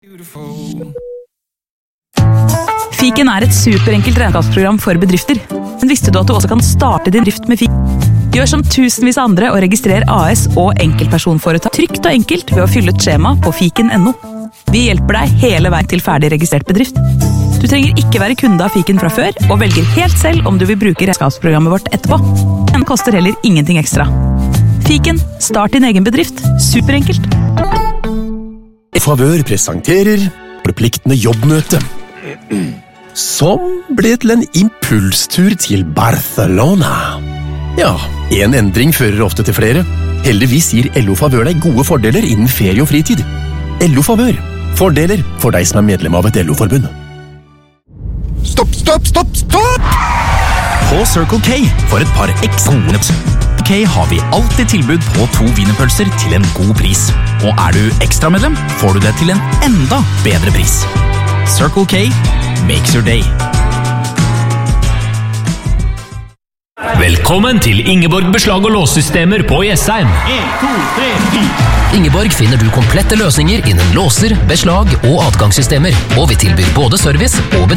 Fiken et superenkelt regnskapsprogram for bedrifter. Men visste du at du også kan starte din drift med Fiken? Gjør som tusenvis av andre og registrer AS og enkeltpersonforetak trygt og enkelt ved å fylle et skjema på fiken.no. Vi hjelper deg hele veien til ferdig registrert bedrift. Du trenger ikke være kunde av Fiken fra før, og velger helt selv om du vil bruke regnskapsprogrammet vårt etterpå. Den koster heller ingenting ekstra. Fiken, start din egen bedrift. Superenkelt. Favør presenterer forpliktende jobbmøte, som ble til en impulstur til Barcelona. Ja, en endring fører ofte til flere. Heldigvis gir LO Favør deg gode fordeler innen ferie og fritid. LO Favør. Fordeler for deg som medlem av et LO-forbund. Stopp! På Circle K for et par ekstra K har vi alltid tilbud på 2 wienerpølser til en god pris. Og du ekstramedlem, får du det til en enda bedre pris. Circle K makes your day. Velkommen til Ingeborg Beslag- og låssystemer på Jessheim. 1, 2, 3, 4. Ingeborg finner du komplette løsninger innen låser, beslag og adgangssystemer, og vi tilbyr både service og